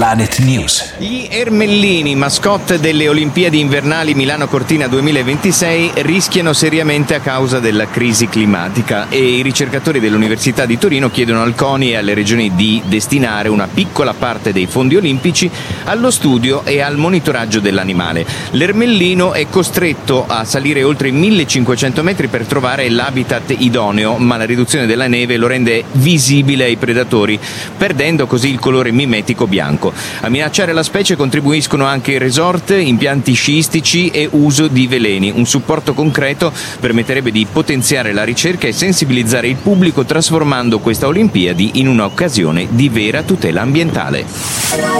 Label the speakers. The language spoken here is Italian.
Speaker 1: Planet News.
Speaker 2: Gli ermellini, mascotte delle Olimpiadi invernali Milano Cortina 2026, rischiano seriamente a causa della crisi climatica e i ricercatori dell'Università di Torino chiedono al CONI e alle regioni di destinare una piccola parte dei fondi olimpici allo studio e al monitoraggio dell'animale. L'ermellino è costretto a salire oltre i 1500 metri per trovare l'habitat idoneo, ma la riduzione della neve lo rende visibile ai predatori, perdendo così il colore mimetico bianco. A minacciare la specie contribuiscono anche resort, impianti sciistici e uso di veleni. Un supporto concreto permetterebbe di potenziare la ricerca e sensibilizzare il pubblico, trasformando questa Olimpiadi in un'occasione di vera tutela ambientale.